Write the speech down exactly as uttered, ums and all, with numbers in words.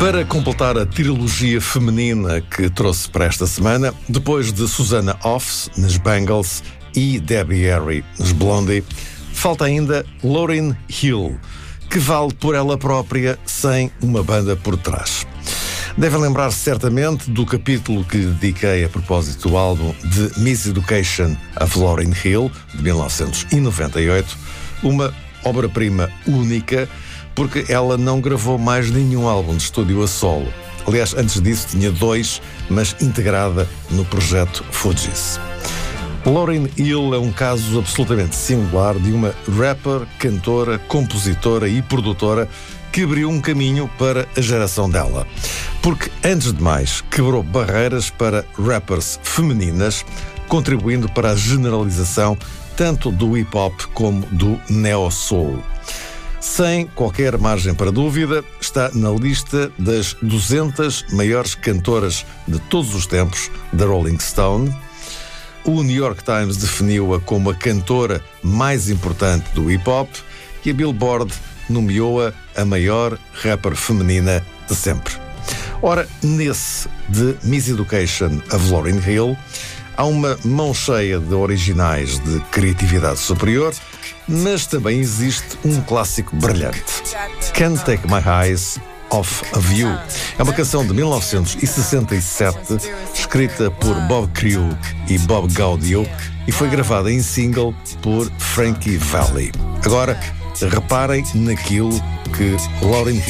Para completar a trilogia feminina que trouxe para esta semana, depois de Susanna Hoffs nas Bangles e Debbie Harry nos Blondie, falta ainda Lauryn Hill, que vale por ela própria sem uma banda por trás. Devem lembrar-se certamente do capítulo que dediquei a propósito do álbum The Miseducation of Lauryn Hill, de mil novecentos e noventa e oito, uma obra-prima única, porque ela não gravou mais nenhum álbum de estúdio a solo. Aliás, antes disso tinha dois, mas integrada no projeto Fugees. Lauryn Hill é um caso absolutamente singular de uma rapper, cantora, compositora e produtora que abriu um caminho para a geração dela. Porque, antes de mais, quebrou barreiras para rappers femininas, contribuindo para a generalização tanto do hip-hop como do neo-soul. Sem qualquer margem para dúvida, está na lista das duzentas maiores cantoras de todos os tempos da Rolling Stone. O New York Times definiu-a como a cantora mais importante do hip-hop e a Billboard nomeou-a a maior rapper feminina de sempre. Ora, nesse The Miseducation of Lauryn Hill, há uma mão cheia de originais de criatividade superior, mas também existe um clássico brilhante. Can't Take My Eyes Off of You. É uma canção de mil novecentos e sessenta e sete, escrita por Bob Crue e Bob Gaudio e foi gravada em single por Frankie Valli. Agora, reparem naquilo que Lauryn